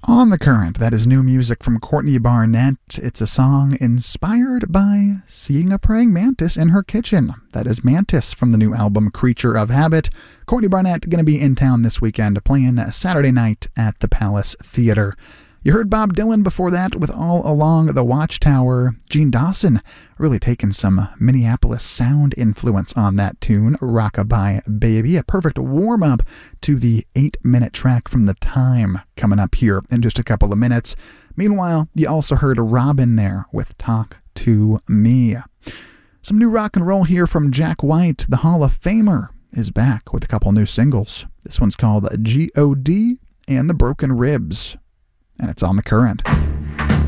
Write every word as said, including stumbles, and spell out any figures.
On the Current, that is new music from Courtney Barnett. It's a song inspired by seeing a praying mantis in her kitchen. That is Mantis from the new album Creature of Habit. Courtney Barnett going to be in town this weekend, playing Saturday night at the Palace Theater. You heard Bob Dylan before that with All Along the Watchtower. Gene Dawson really taking some Minneapolis sound influence on that tune, Rockabye Baby, a perfect warm-up to the eight-minute track from The Time coming up here in just a couple of minutes. Meanwhile, you also heard Robin there with Talk to Me. Some new rock and roll here from Jack White, the Hall of Famer, is back with a couple new singles. This one's called G O D and the Broken Ribs. And it's on the Current.